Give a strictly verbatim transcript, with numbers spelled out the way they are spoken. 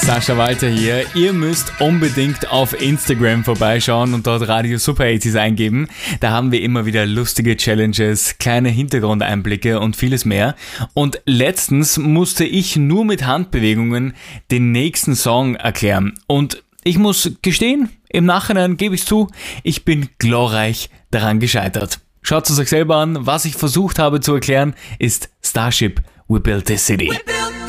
Sascha Walter hier. Ihr müsst unbedingt auf Instagram vorbeischauen und dort Radio Super achtzig eingeben. Da haben wir immer wieder lustige Challenges, kleine Hintergrundeinblicke und vieles mehr. Und letztens musste ich nur mit Handbewegungen den nächsten Song erklären. Und ich muss gestehen, im Nachhinein gebe ich zu, ich bin glorreich daran gescheitert. Schaut es euch selber an. Was ich versucht habe zu erklären, ist Starship, We Built This City.